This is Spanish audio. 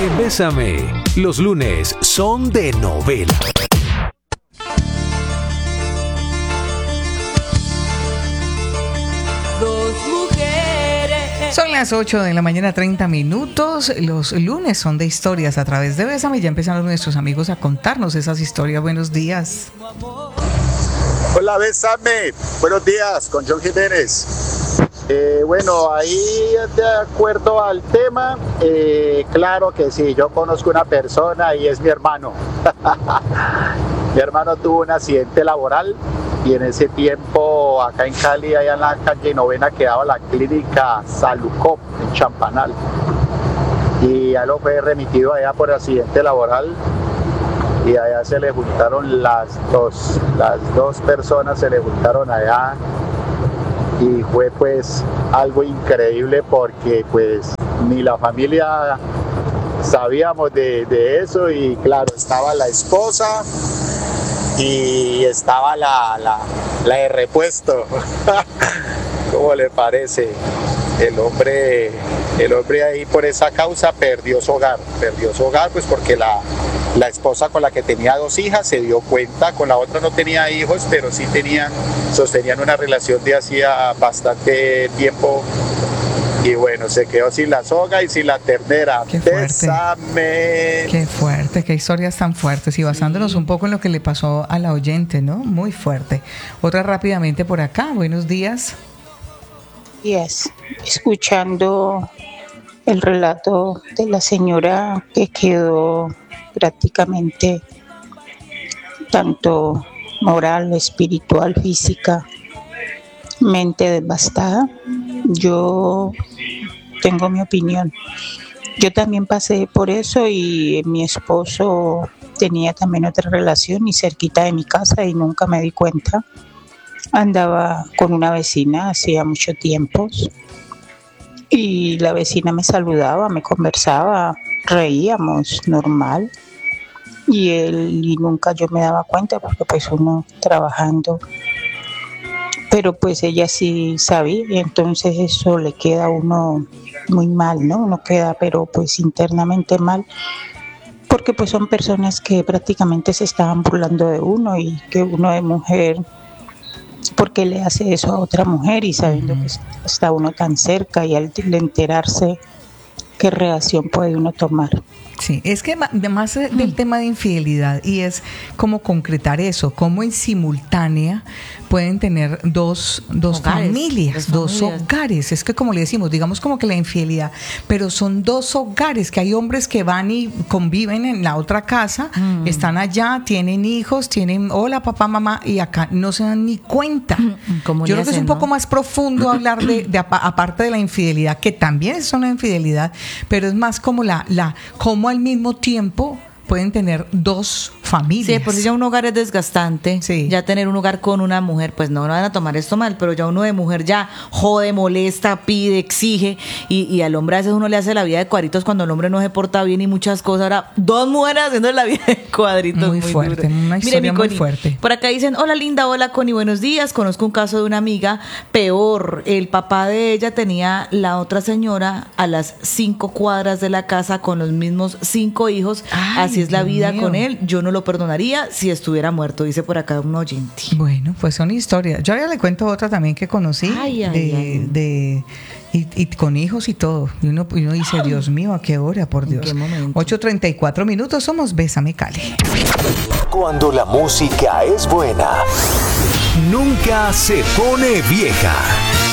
En Bésame, los lunes son de novela. Son las 8 de la mañana, 30 minutos. Los lunes son de historias a través de Bésame. Ya empezaron nuestros amigos a contarnos esas historias. Buenos días. Hola, Bésame. Buenos días, con John Jiménez. Bueno, ahí de acuerdo al tema, claro que sí, yo conozco una persona y es mi hermano. Mi hermano tuvo un accidente laboral y en ese tiempo acá en Cali, allá en la calle Novena, quedaba la clínica Salucop en Champanal. Y a él lo fue remitido allá por accidente laboral y allá se le juntaron las dos personas se le juntaron allá. Y fue pues algo increíble porque pues ni la familia sabíamos de eso y claro, estaba la esposa y estaba la de repuesto. ¿Cómo le parece? El hombre ahí por esa causa perdió su hogar pues porque la esposa con la que tenía 2 hijas se dio cuenta, con la otra no tenía hijos, pero sí sostenían una relación de hacía bastante tiempo y bueno, se quedó sin la soga y sin la ternera. Qué fuerte. Bésame. Qué fuerte, qué historias tan fuertes. Y basándonos un poco en lo que le pasó a la oyente, ¿no? Muy fuerte. Otra rápidamente por acá. Buenos días. Escuchando el relato de la señora que quedó prácticamente tanto moral, espiritual, física, mente devastada, yo tengo mi opinión. Yo también pasé por eso y mi esposo tenía también otra relación y cerquita de mi casa y nunca me di cuenta. Andaba con una vecina hacía mucho tiempo y la vecina me saludaba, me conversaba, reíamos normal y nunca yo me daba cuenta porque pues uno trabajando, pero pues ella sí sabía y entonces eso le queda a uno muy mal, ¿no? Uno queda pero pues internamente mal porque pues son personas que prácticamente se estaban burlando de uno y que uno de mujer, ¿por qué le hace eso a otra mujer? Y sabiendo que está uno tan cerca y al enterarse, ¿qué reacción puede uno tomar? Sí, es que además del tema de infidelidad y es cómo concretar eso, cómo en simultánea pueden tener dos familias, dos hogares. Es que como le decimos, digamos como que la infidelidad, pero son 2 hogares, que hay hombres que van y conviven en la otra casa, están allá, tienen hijos, tienen hola papá, mamá, y acá no se dan ni cuenta. Yo creo que es un poco más profundo hablar de aparte de la infidelidad, que también es una infidelidad, pero es más como como al mismo tiempo pueden tener 2 familias. Sí, por si ya un hogar es desgastante, sí. Ya tener un hogar con una mujer, pues no van a tomar esto mal, pero ya uno de mujer ya jode, molesta, pide, exige, y al hombre a veces uno le hace la vida de cuadritos cuando el hombre no se porta bien y muchas cosas. Ahora 2 mujeres haciendo la vida de cuadritos. Muy fuerte, duro. Una historia muy fuerte. Por acá dicen, hola Linda, hola Connie, buenos días. Conozco un caso de una amiga, peor, el papá de ella tenía la otra señora a las 5 cuadras de la casa con los mismos 5 hijos. Ay, así es la vida con él, yo no lo perdonaría si estuviera muerto, dice por acá un oyente. Bueno, pues son historias. Yo ya le cuento otra también que conocí y con hijos y todo. Y uno dice, Dios mío, ¿a qué hora? Por Dios. 8:34 minutos, somos Bésame Cali. Cuando la música es buena, nunca se pone vieja.